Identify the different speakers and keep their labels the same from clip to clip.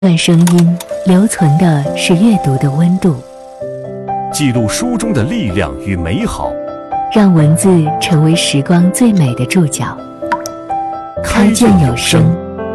Speaker 1: 段声音留存的是阅读的温度，
Speaker 2: 记录书中的力量与美好，
Speaker 1: 让文字成为时光最美的注脚。开卷有声。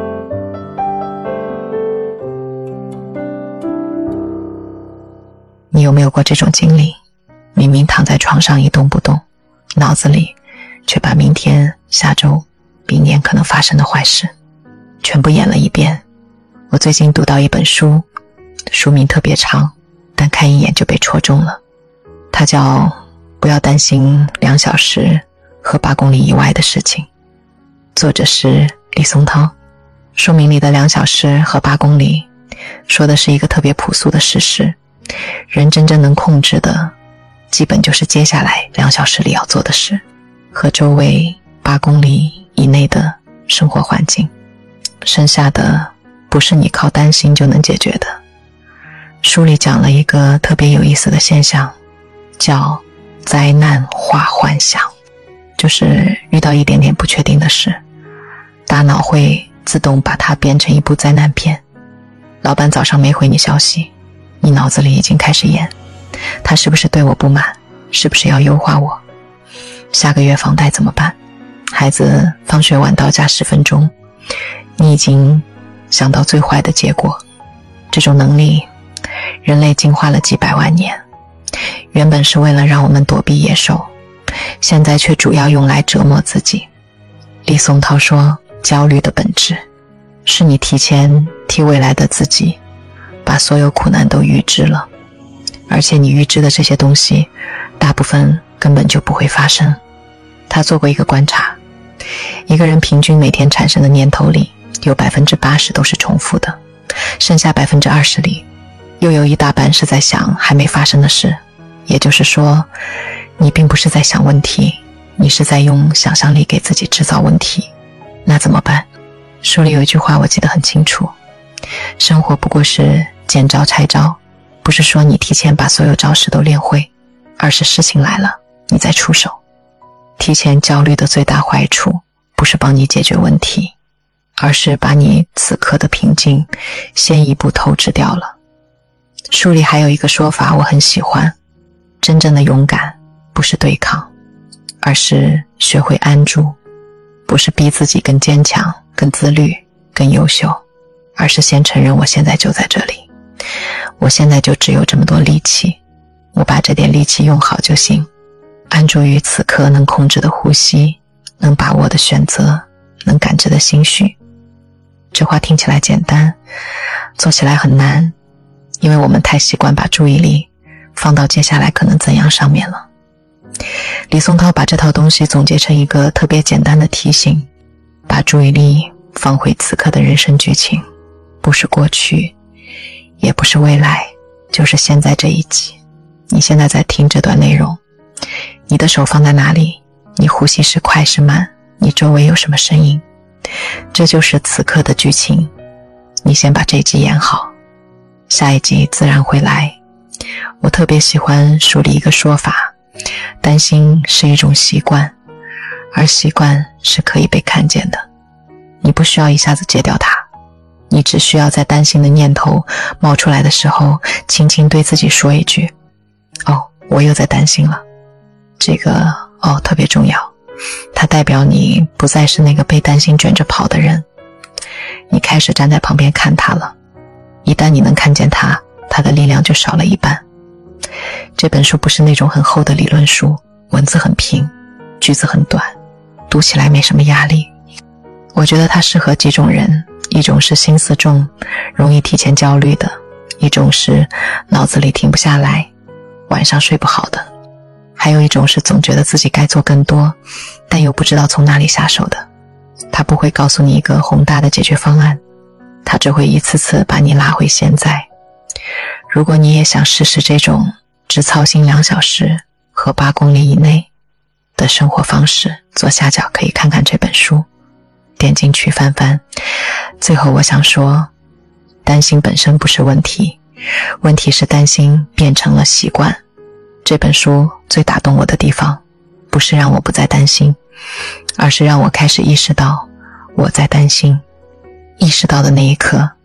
Speaker 3: 你有没有过这种经历？明明躺在床上一动不动，脑子里却把明天、下周、明年可能发生的坏事全部演了一遍。我最近读到一本书，书名特别长，但看一眼就被戳中了。它叫《不要担心2小时和8公里以外的事情》，作者是李松涛。书名里的2小时和8公里说的是一个特别朴素的事实，人真正能控制的基本就是接下来2小时里要做的事和周围8公里以内的生活环境，剩下的不是你靠担心就能解决的。书里讲了一个特别有意思的现象，叫灾难化幻想，就是遇到一点点不确定的事，大脑会自动把它编成一部灾难片。老板早上没回你消息，你脑子里已经开始演，他是不是对我不满，是不是要优化我，下个月房贷怎么办，孩子放学晚到家10分钟，你已经想到最坏的结果。这种能力人类进化了几百万年，原本是为了让我们躲避野兽，现在却主要用来折磨自己。李松涛说，焦虑的本质是你提前替未来的自己把所有苦难都预知了，而且你预知的这些东西大部分根本就不会发生。他做过一个观察，一个人平均每天产生的念头里有 80% 都是重复的，剩下 20% 里又有一大半是在想还没发生的事。也就是说，你并不是在想问题，你是在用想象力给自己制造问题。那怎么办？书里有一句话我记得很清楚，生活不过是见招拆招，不是说你提前把所有招式都练会，而是事情来了你再出手。提前焦虑的最大坏处不是帮你解决问题，而是把你此刻的平静先一步透支掉了。书里还有一个说法我很喜欢，真正的勇敢不是对抗，而是学会安住，不是逼自己更坚强、更自律、更优秀，而是先承认我现在就在这里，我现在就只有这么多力气，我把这点力气用好就行。安住于此刻能控制的呼吸，能把握的选择，能感知的心绪。这话听起来简单，做起来很难，因为我们太习惯把注意力放到接下来可能怎样上面了。李松涛把这套东西总结成一个特别简单的提醒，把注意力放回此刻的人生剧情，不是过去，也不是未来，就是现在这一集。你现在在听这段内容，你的手放在哪里？你呼吸是快是慢？你周围有什么声音？这就是此刻的剧情。你先把这一集演好，下一集自然会来。我特别喜欢书里一个说法，担心是一种习惯，而习惯是可以被看见的。你不需要一下子戒掉它，你只需要在担心的念头冒出来的时候，轻轻对自己说一句，哦，我又在担心了。这个特别重要，它代表你不再是那个被担心卷着跑的人，你开始站在旁边看它了。一旦你能看见它，它的力量就少了一半。这本书不是那种很厚的理论书，文字很平，句子很短，读起来没什么压力。我觉得它适合几种人，一种是心思重，容易提前焦虑的，一种是脑子里停不下来，晚上睡不好的，还有一种是总觉得自己该做更多，但又不知道从哪里下手的。它不会告诉你一个宏大的解决方案，它只会一次次把你拉回现在。如果你也想试试这种只操心2小时和8公里以内的生活方式，左下角可以看看这本书，点进去翻翻。最后我想说，担心本身不是问题，问题是担心变成了习惯。这本书最打动我的地方，不是让我不再担心，而是让我开始意识到我在担心。意识到的那一刻，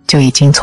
Speaker 3: 就已经从